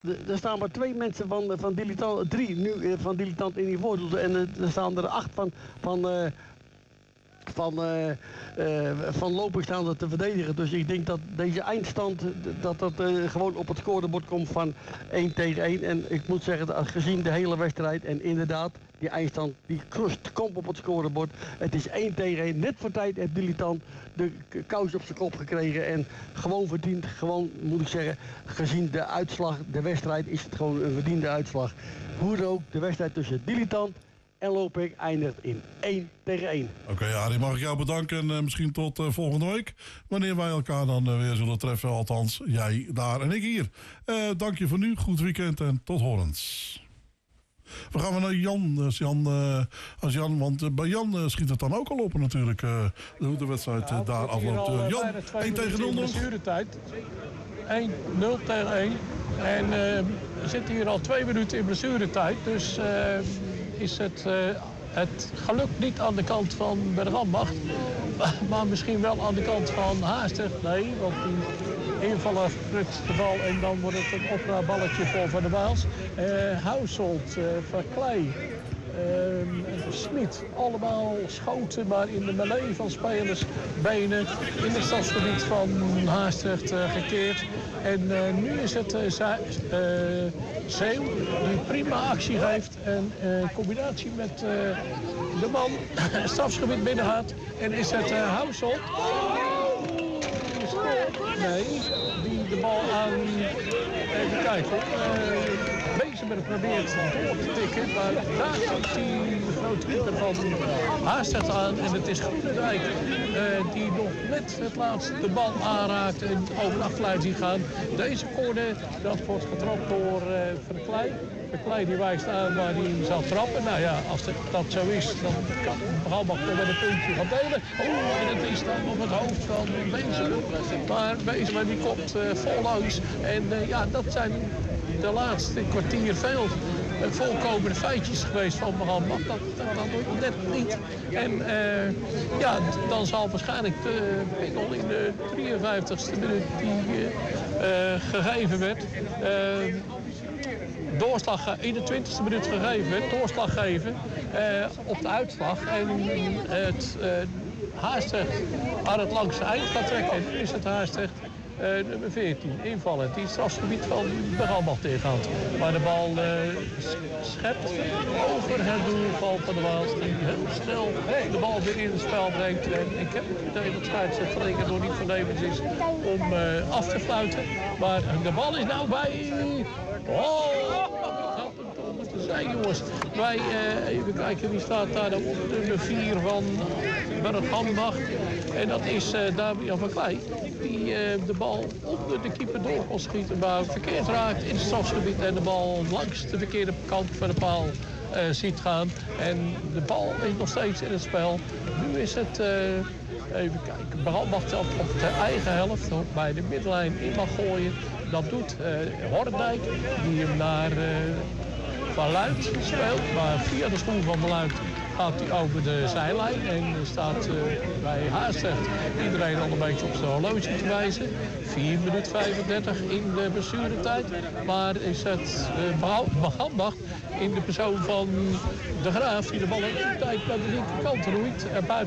Er staan maar 2 mensen van Dilettant, 3 nu van Dilettant in die voordoel. En er staan er 8 van Lopik staan er te verdedigen. Dus ik denk dat deze eindstand dat gewoon op het scorebord komt van 1-1. En ik moet zeggen, dat gezien de hele wedstrijd en inderdaad, die eindstand die komt op het scorebord. Het is 1-1. Net voor tijd heeft Dilettant de kous op zijn kop gekregen. En gewoon verdiend, gewoon moet ik zeggen, gezien de uitslag, de wedstrijd is het gewoon een verdiende uitslag. Hoe dan ook, de wedstrijd tussen Dilettant en Lopik eindigt in 1-1. Oké, Arie, mag ik jou bedanken en misschien tot volgende week. Wanneer wij elkaar dan weer zullen treffen. Althans, jij daar en ik hier. Dank je voor nu, goed weekend en tot horens. We gaan naar Jan, want bij Jan schiet het dan ook al op natuurlijk. Hoe de wedstrijd daar afloopt. Jan, 1 tegen 0 nog. 1-0 tegen 1. En we zitten hier al 2 minuten in blessuretijd. Dus is het geluk niet aan de kant van Bergambacht. Maar misschien wel aan de kant van Haastig. Nee, want die invaller prutst de bal en dan wordt het een opraapballetje voor Van der Waals. Household, Verklei, Smit. Allemaal schoten, maar in de melee van spelers benen in het stadsgebied van Haastrecht gekeerd. En nu is het Zeeuw die prima actie geeft en in combinatie met de man het stadsgebied binnengaat. En is het Household? Nee, die de bal aan... Even kijken. Bezenberg probeert door te tikken, maar daar komt die grote keeper van Haastrecht aan. En het is Groenendijk die nog net het laatste de bal aanraakt en over de achterlijn ziet gaan. Deze corner, dat wordt getrapt door Verklei. Verklei die wijst aan waar hij zal trappen. Nou ja, als dat zo is, dan kan Bergambacht nog met een puntje gaan delen. En het is dan op het hoofd van Bezenberg. Maar Bezenberg die komt vol langs. En ja, dat zijn de laatste kwartier veel volkomende feitjes geweest van Bergambacht. Dat doet net niet. En ja, dan zal waarschijnlijk de pingel in de 53ste minuut die gegeven werd. Doorslag in de 20e minuut gegeven werd, doorslag geven op de uitslag. En het Haastrecht aan het langste eind gaat trekken. En nu is het Haastrecht nummer 14, invallen, die het strafgebied van Bergambacht tegenhoudt. Maar de bal schept over het doel van de Waals, die heel snel de bal weer in het spel brengt. En ik heb het idee dat scheidsrechter nog niet voornemens is om af te fluiten. Maar de bal is nou bij... Oh, dat had het moeten zijn, jongens. Wij, even kijken, wie staat daar dan op nummer 4 van Bergambacht. En dat is Damian Verklei. Die de bal onder de keeper door kon schieten, maar verkeerd raakt in het strafgebied en de bal langs de verkeerde kant van de paal ziet gaan. En de bal is nog steeds in het spel. Nu is het, even kijken, Bergambacht op de eigen helft bij de middenlijn in mag gooien. Dat doet Hordijk, die hem naar Van Luit speelt, maar via de schoen van Van Luit gaat hij over de zijlijn en staat bij Haastrecht iedereen al een beetje op zijn horloge te wijzen. 4 minuten 35 in de blessuretijd. Maar is het Bergambacht in de persoon van De Graaf die de bal in de tijd naar de linkerkant roeit.